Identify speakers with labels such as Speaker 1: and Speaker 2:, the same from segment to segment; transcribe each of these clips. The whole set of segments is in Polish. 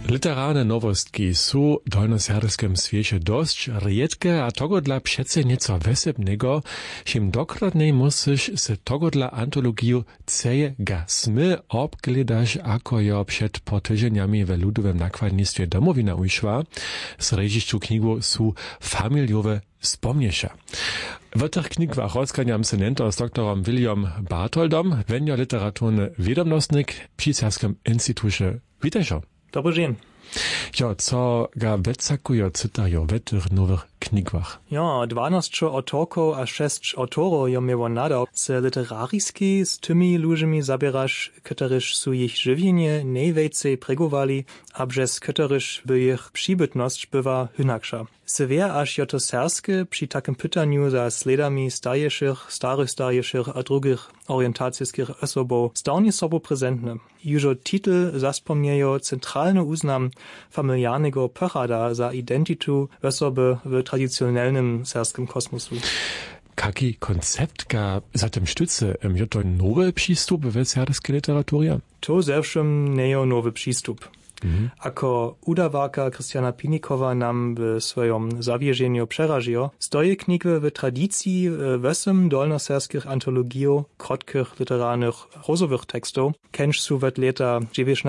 Speaker 1: Literarne nowostki su w dolnoserbskim świecie dość riedke, a tego dla przece nieco wesebnego, czym dokładniej musisz se tego dla antologiju cejega smy obgledać, ako jo przed potydzieniami w ludowym nakładnictwie Domowina ujszła, z režišću knigu su familiowe spomnieša. W tych knigach rozkaniam se nento z doktorom William Bartoldom, wenjo literaturny wiadomostnik przy Serbskim Instytucie. Witajcie.
Speaker 2: Dobry dzień.
Speaker 1: Ja, co ga wetsakujo cytajo w tych nowych knigach?
Speaker 2: Ja, 12 autorków a 6 autorów jo mieło nadał, se literaryjski z tymi ludźmi zabierasz, któryż su ich żywienie najwięcej pregowali, a przez któryż by ich przybytność bywa hynaksza. Se wie, aż jo to serskie przy takim pytaniu za sledami starych a drugich orientacijskich osobów stałnie sobą prezentne. Jużo titel zaspomniejo centralny uznam familiarnego pochada za identitu osoby w tradycjonalnym serskim kosmosu.
Speaker 1: Jaki koncept ga za tym sztuce? Je to nowy przystup w serskiej literaturze?
Speaker 2: To zewszym nie nowy przystup. Ako udawarka Krystiana Pinikowa nam w swoim zawierzeniu przeraziło, stoje knigy w tradycji wesem dolnoserskich antologijów, krotkich literarnych rozowych tekstów, kenż su w lata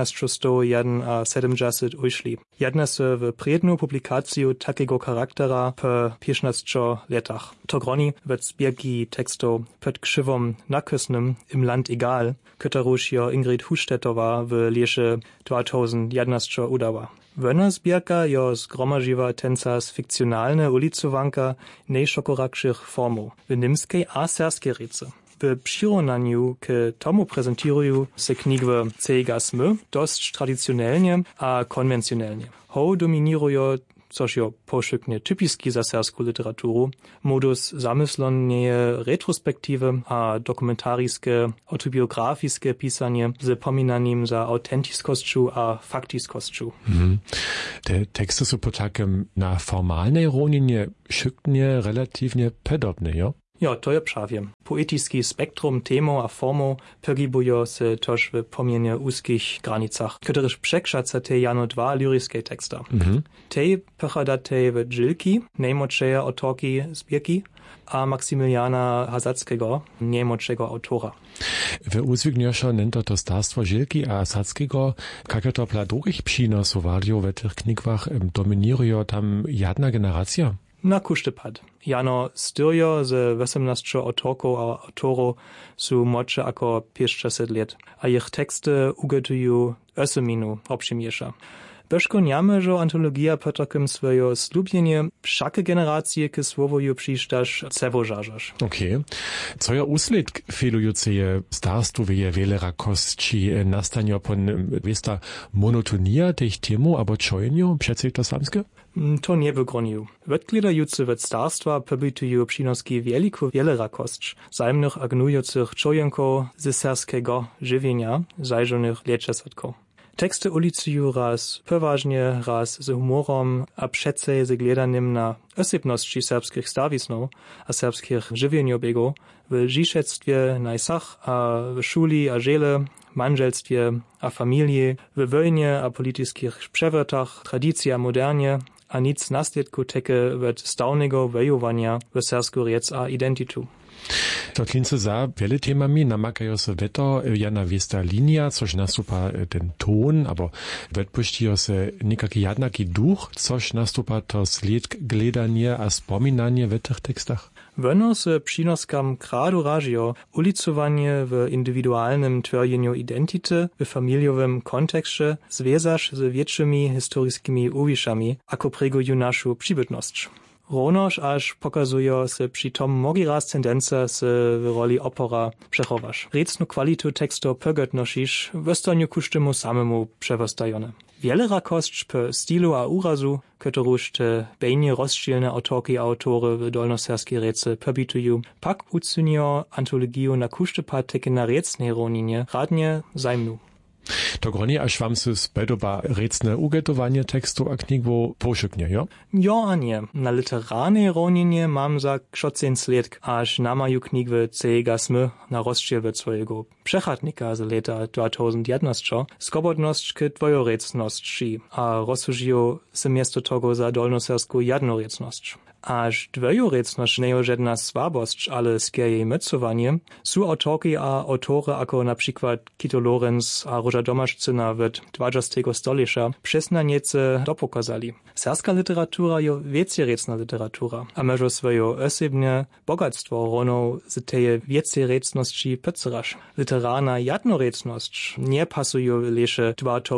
Speaker 2: 1901 a 70 ujszli. Jedna se w predną publikację takiego charaktera po 15 latach. To groni w zbierki tekstów pod krzywom nakysnym im Land egal, któreż jo Ingrid Hustettowa w lesie 2011 udała. Wena zbierka jo zgromadziła tenca z fikcjonalne ulicowanka najszokorakszych formów w niemskiej a serskiej rece. W przyrównaniu k tomu prezentują se knigy cejega smy dość tradycjonalnie a konwencjonalnie. Ho dominują, což jo pošyknie typiski za sersku literaturu, modus zamyslonie retrospektive a dokumentarijske, autobiografiske pisanie z pominaním za autentiskosću a faktiskosću.
Speaker 1: Te teksty su po takim na formalnej równinie šyktnie relatywnie podobne, jo?
Speaker 2: Ja, to je prawie. Poetiski spektrum temo a formo pogibują se toż w pomienie úzkich granicach, któryż przekrzacza te jano dwa lyryczne teksta. Te pochadate w Dżilki, najmłodszej autorki zbierki, a Maksymiliana Hazackiego, najmłodszego autora.
Speaker 1: W uzwignioszo nento to starstwo Żilki a Hazackiego, jak to dla drugich przynosowario w tych knigach dominują tam jedna generacja?
Speaker 2: Na kuštepad. Jano styrjo z 18 autorków a autorów su młodsze ako 50 lat, a ich teksty ugotują 8 minut obšimjesza. Beško njame, že antologija po takim svojo slubjenje všake generacije k svoboju přištaš cevo žažaš.
Speaker 1: Okay. Co je usled felujuceje starstwowie wiele rakości nastanio pon westa monotonia tych temu, abo čojenju, přece to samske?
Speaker 2: To nie wygronił. Wetgledajucy wet starstwa pobytują przynoski wiele rakosć, zajemnych agnujących čojenko ze serskiego żywienia, zajrzonych leczesatko. Teksty ulicują raz poważnie, raz z humorom, a přece z gledanym na osobności serbskich stawisnów a serbskich żywieniobegów w żyszectwie najsach a w szuli a żele, manżelstwie a familii, w wojnie a politycznych przewrotach, tradycji a modernie, a nic nasljedku teke wet stałnego wojowania w sersku riec a identitu.
Speaker 1: To klince za wiele temami namakają se weto jana westa linia, což nastupa ten ton, abo wetpuścijo se nikaki jadnaki duch, což nastupa to sled gledanie a spominanie w tych tekstach.
Speaker 2: Weno se przynoskam kradu ražio ulicowanie w indywidualnym tworjeniu identity w familiowym kontekście związasz z większymi historyjskimi uwiszami, ako preguju naszą przybytność. Ronoż aż pokazują se przy tom mogi raz tendencja se w roli opora przechowasz. Recnu kwalitu tekstu pogotnoszisz w ostaniu kusztemu samemu przewostajone. Wiele rakoszcz po stylu a urazu, któryż te bejnie rozdzielne autorki a autory w dolnoserskiej rece pobitują, pak ucynio antologiju na kusztepad teke na recnej roninie radnie zajmnu.
Speaker 1: To gronie aż wam se spedoba recne ugetowanie tekstu a knigwo poszuknie, jo?
Speaker 2: Jo, a nie. Na literarnej roninie mam za 16 let, aż namaju knigwy cejega smy na rozściełe swojego przechadnika z leta 2011 skobodność k dwojorecności, a rozsužijo se miesto tego za dolnosersku jednorecność. Aż dwojorecność nie jest żadna słabość, ale skierej mycowanie, są autorki a autory jako na przykład Kito Lorenz a Róża Domaszczyna w 20. stolecza przesna niece dopokazali. Serska literatura je wiecierecna literatura, a może swoje osobne bogactwo rono z tej wiecierecności pycerasz. Literarna jednorecność nie pasuje lesze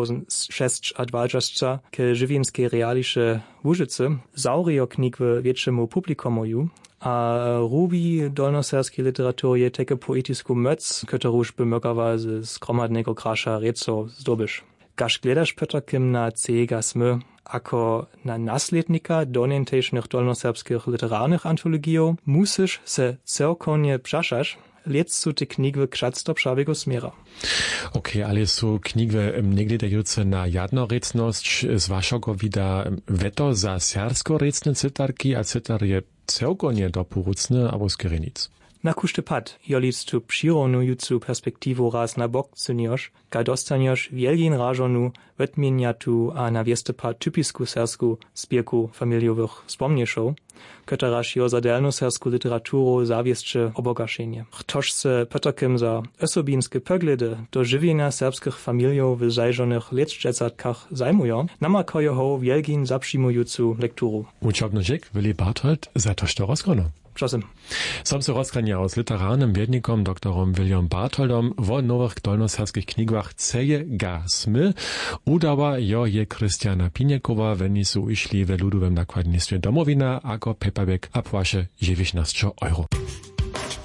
Speaker 2: 2006 a 20 k żywienskiej realisze Łużycy, zaurio knigwy wieczemu publikomoju, a rubi dolnoserskiej literaturie teke poetisku möc, ktoruż bymökawa z skromadnego krasza reco zdobysz. Gasz gledasz Petrakim na cejega smy, ako na naslednika donentejsznych dolnoserbskich literarnych antologijów, musisz se celkonie przaszasz, lec su te knigwy krzacto przawego smiera.
Speaker 1: Okay, ale su knigwy niegledające na jednorecność z waszego wida weto za serskorecne cytarki, a cytar je celkonie doporucne albo z Kyrenic.
Speaker 2: Na kuszty pad, jolic tu přironujucu perspektivu raz na bok cyniasz, ka dostaniasz wielgin rażonu wetmieniatu a na wiestepad typisku sersku zbierku familiowych wspomnieszów, ktoraż jo za delnosersku literaturu zawieszcze obogaszenie. Toż se Petrakim za osobinskie pogledy do żywienia serbskich familiów w zajrzonych leczdzecatkach zajmują, namakają ho wielgin zaprzyjmujucu lekturu.
Speaker 1: Uczobnožek Willi Barthold za toż to rozkono.
Speaker 2: Prosim.
Speaker 1: Sam se rozkłaniał z literarnym wiednikom doktorom William Bartholdom w nowych dolnoserskich knigach cejega smy udała jo je Krystiana Piniekowa, wenn su išli w ludowym nakładnictwie Domowina, ako paperback a płasze 19 euro.